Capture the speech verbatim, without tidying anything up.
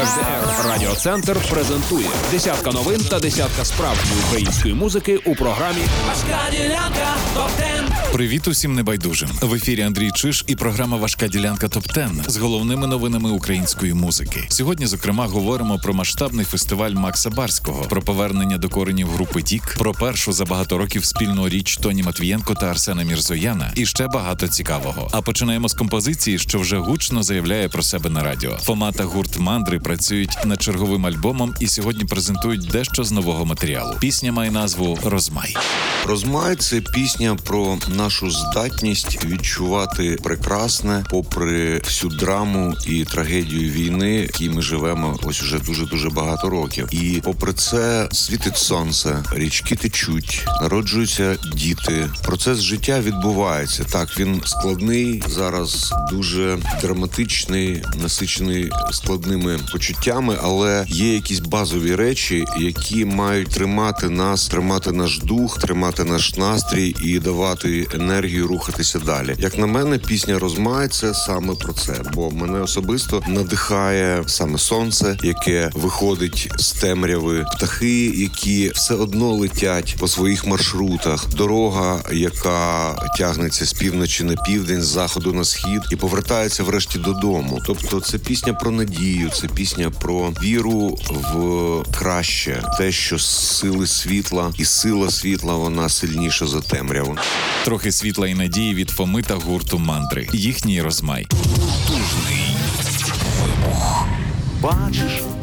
Радіоцентр презентує десятка новин та десятка справжньої української музики у програмі «Важка ділянка топ-десять». Привіт усім небайдужим. В ефірі Андрій Чиш і програма «Важка ділянка топ-десять» з головними новинами української музики. Сьогодні, зокрема, говоримо про масштабний фестиваль Макса Барського, про повернення до коренів групи Тік, про першу за багато років спільну річ Тоні Матвієнко та Арсена Мірзояна і ще багато цікавого. А починаємо з композиції, що вже гучно заявляє про себе на радіо. Фома та гурт «Мандри» працюють над черговим альбомом і сьогодні презентують дещо з нового матеріалу. Пісня має назву «Розмай». «Розмай» – це пісня про нашу здатність відчувати прекрасне, попри всю драму і трагедію війни, в якій ми живемо ось уже дуже-дуже багато років. І попри це світить сонце, річки течуть, народжуються діти. Процес життя відбувається. Так, він складний, зараз дуже драматичний, насичений складними почуттями, але є якісь базові речі, які мають тримати нас, тримати наш дух, тримати наш настрій і давати енергію рухатися далі. Як на мене, пісня «Розмай» – це саме про це, бо мене особисто надихає саме сонце, яке виходить з темряви, птахи, які все одно летять по своїх маршрутах, дорога, яка тягнеться з півночі на південь, з заходу на схід і повертається врешті додому. Тобто це пісня про надію, це пісня про віру в краще, те, що сили світла і сила світла, вона сильніша за темряву. Трохи світла і надії від Фоми та гурту «Мандри». Їхній «Розмай». Бачиш,